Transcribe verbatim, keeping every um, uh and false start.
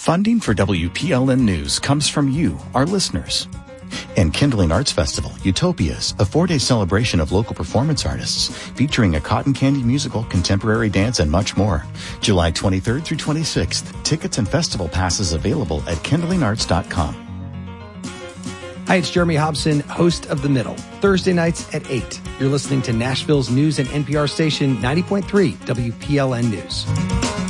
Funding for W P L N News comes from you, our listeners. And Kindling Arts Festival, Utopias, a four-day celebration of local performance artists, featuring a cotton candy musical, contemporary dance, and much more. July twenty-third through twenty-sixth. Tickets and festival passes available at kindling arts dot com. Hi, it's Jeremy Hobson, host of The Middle, Thursday nights at eight. You're listening to Nashville's news and N P R station, ninety point three W P L N News.